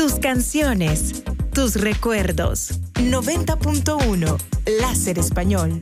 Tus canciones, tus recuerdos. 90.1 Láser Español.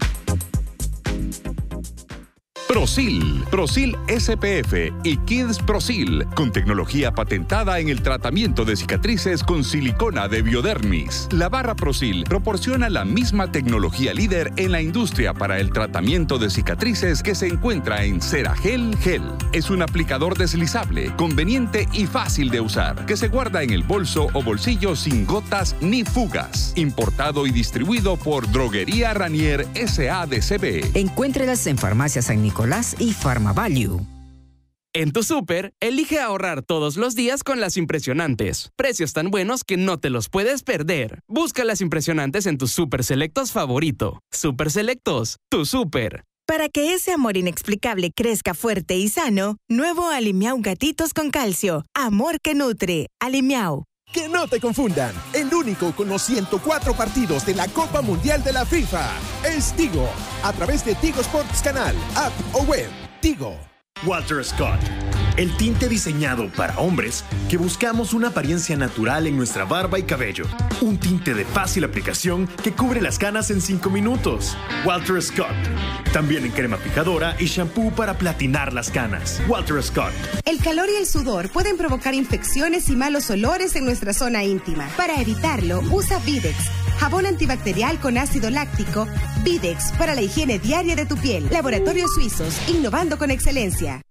Prosil SPF y Kids Prosil, con tecnología patentada en el tratamiento de cicatrices con silicona de Biodermis. La barra Prosil proporciona la misma tecnología líder en la industria para el tratamiento de cicatrices que se encuentra en Ceragel Gel. Es un aplicador deslizable, conveniente y fácil de usar, que se guarda en el bolso o bolsillo sin gotas ni fugas. Importado y distribuido por Droguería Ranier S.A.D.C.B. Encuéntrelas en Farmacia San Nicolás y PharmaValue. En tu súper, elige ahorrar todos los días con las impresionantes. Precios tan buenos que no te los puedes perder. Busca las impresionantes en tus Super Selectos favorito. Super Selectos, tu súper. Para que ese amor inexplicable crezca fuerte y sano, nuevo Alimiau Gatitos con Calcio. Amor que nutre. Alimiau. Que no te confundan, el único con los 104 partidos de la Copa Mundial de la FIFA es Tigo, a través de Tigo Sports Canal, app o web. Tigo. Walter Scott, el tinte diseñado para hombres que buscamos una apariencia natural en nuestra barba y cabello. Un tinte de fácil aplicación que cubre las canas en 5 minutos. Walter Scott. También en crema fijadora y shampoo para platinar las canas. Walter Scott. El calor y el sudor pueden provocar infecciones y malos olores en nuestra zona íntima. Para evitarlo, usa Videx, jabón antibacterial con ácido láctico. Videx para la higiene diaria de tu piel. Laboratorios Suizos, innovando con excelencia.